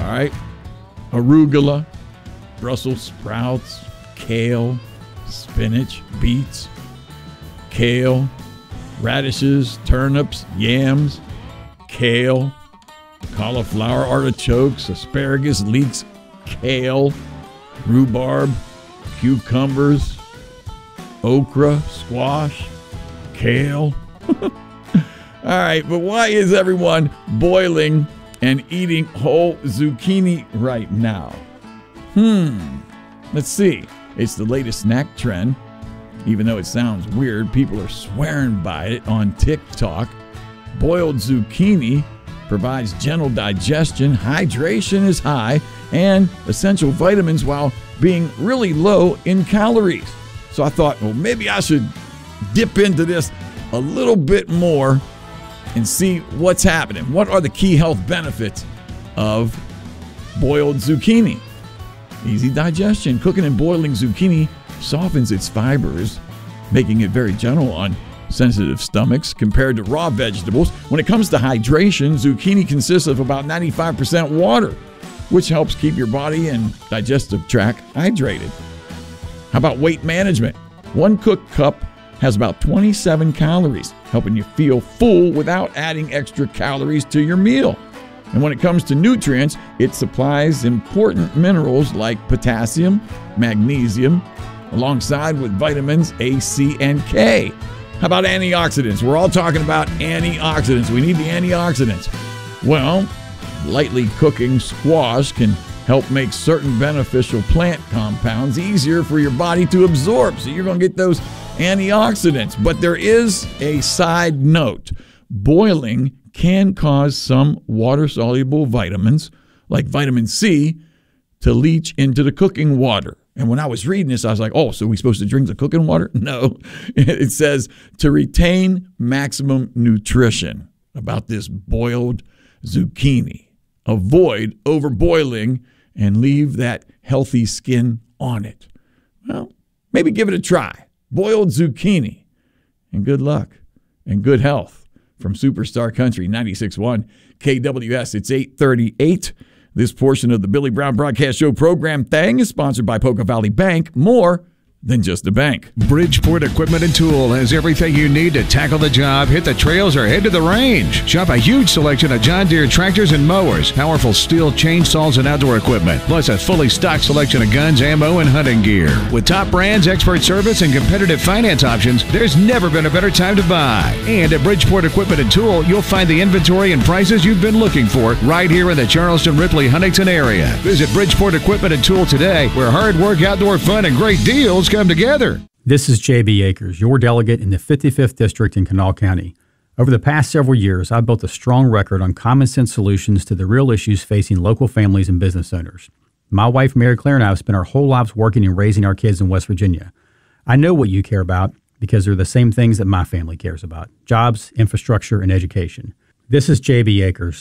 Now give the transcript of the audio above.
right? Arugula, Brussels sprouts, kale, spinach, beets, kale, radishes, turnips, yams, kale, cauliflower, artichokes, asparagus, leeks, kale, rhubarb, cucumbers, okra, squash, kale. All right, but why is everyone boiling and eating whole zucchini right now? Let's see. It's the latest snack trend. Even though it sounds weird, people are swearing by it on TikTok. Boiled zucchini provides gentle digestion, hydration is high, and essential vitamins while being really low in calories. So I thought, well, maybe I should dip into this a little bit more and see what's happening. What are the key health benefits of boiled zucchini? Easy digestion. Cooking and boiling zucchini softens its fibers, making it very gentle on sensitive stomachs compared to raw vegetables. When it comes to hydration, zucchini consists of about 95% water, which helps keep your body and digestive tract hydrated. How about weight management? One cooked cup has about 27 calories, helping you feel full without adding extra calories to your meal. And when it comes to nutrients, it supplies important minerals like potassium, magnesium, alongside with vitamins A, C, and K. How about antioxidants? We're all talking about antioxidants. We need the antioxidants. Well, lightly cooking squash can help make certain beneficial plant compounds easier for your body to absorb. So you're going to get those antioxidants. But there is a side note. Boiling can cause some water-soluble vitamins, like vitamin C, to leach into the cooking water. And when I was reading this, I was like, oh, so are we supposed to drink the cooking water? No. It says to retain maximum nutrition about this boiled zucchini. Avoid overboiling and leave that healthy skin on it. Well, maybe give it a try. Boiled zucchini. And good luck and good health. From Superstar Country 96.1 KWS, it's 8:38. This portion of the Billy Brown Broadcast Show program thing is sponsored by Poca Valley Bank. More than just a bank. Bridgeport Equipment and Tool has everything you need to tackle the job, hit the trails, or head to the range. Shop a huge selection of John Deere tractors and mowers, powerful steel chainsaws and outdoor equipment, plus a fully stocked selection of guns, ammo, and hunting gear. With top brands, expert service, and competitive finance options, there's never been a better time to buy. And at Bridgeport Equipment and Tool, you'll find the inventory and prices you've been looking for right here in the Charleston, Ripley, Huntington area. Visit Bridgeport Equipment and Tool today, where hard work, outdoor fun, and great deals come together. This is J.B. Akers, your delegate in the 55th District in Kanawha County. Over the past several years, I've built a strong record on common sense solutions to the real issues facing local families and business owners. My wife, Mary Claire, and I have spent our whole lives working and raising our kids in West Virginia. I know what you care about because they're the same things that my family cares about: jobs, infrastructure, and education. This is J.B. Akers.